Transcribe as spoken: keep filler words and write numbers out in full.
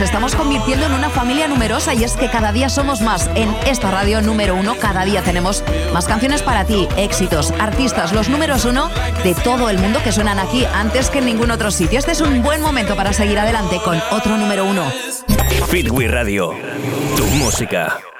estamos convirtiendo en una familia numerosa y es que cada día somos más. En esta radio número uno, cada día tenemos más canciones para ti, éxitos, artistas, los números uno de todo el mundo que suenan aquí antes que en ningún otro sitio. Este es un buen momento para seguir adelante con otro número uno. Fitwi Radio, tu música.